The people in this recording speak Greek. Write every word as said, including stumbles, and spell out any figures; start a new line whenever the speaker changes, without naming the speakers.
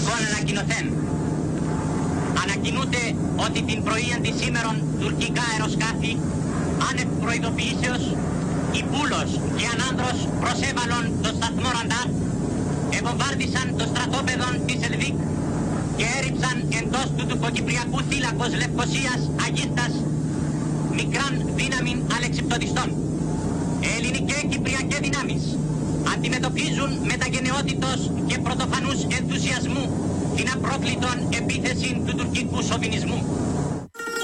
τουρκικών ανακοινωθέν. Ανακοινούνται ότι την πρωίαν της σήμερον τουρκικά αεροσκάφη άνευ προειδοποιήσεως η Πούλος και Ανάνδρος προσέβαλον το σταθμό Ραντάρ, ευομβάρδισαν το στρατόπεδο της Ελβίκ και έριψαν εντός του τουρκοκυπριακού θύλακος Λευκωσίας Αγίστας μικράν δύναμην αλεξιπτοδιστών. Ελληνικές κυπριακές δυνάμεις αντιμετωπίζουν με τα γενναιότητος και πρωτοφανούς ενθουσιασμού την απρόκλητον επίθεση του τουρκικού σοβινισμού.